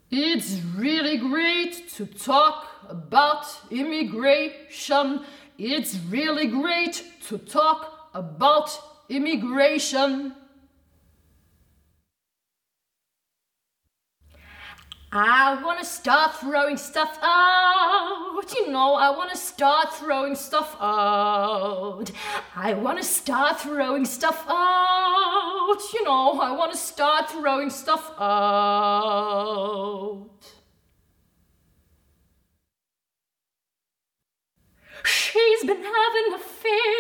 It's really great to talk about immigration. It's really great to talk about immigration. I wanna start throwing stuff out. I wanna start throwing stuff out. I wanna start throwing stuff out. I wanna start throwing stuff out. She's been having an affair